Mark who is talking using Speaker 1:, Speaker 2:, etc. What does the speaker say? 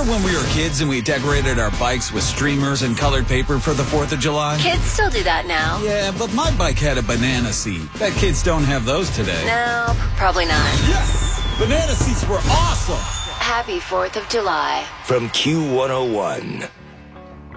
Speaker 1: when we were kids and we decorated our bikes with streamers and colored paper for the 4th of July?
Speaker 2: Kids still do that now.
Speaker 1: Yeah, but my bike had a banana seat. Bet kids don't have those today.
Speaker 2: No, probably not.
Speaker 1: Yes! Banana seats were awesome!
Speaker 2: Happy 4th of July.
Speaker 3: From Q101.